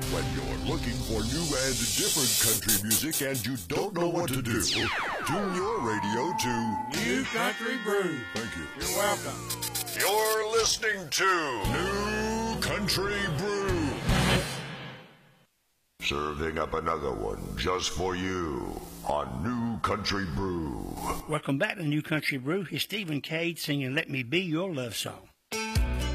When you're looking for new and different country music and you don't know what to do, tune your radio to New Country Brew. Thank you. You're welcome. You're listening to New Country Brew. Serving up another one just for you on New Country Brew. Welcome back to New Country Brew. It's Stephen Cade singing Let Me Be Your Love Song.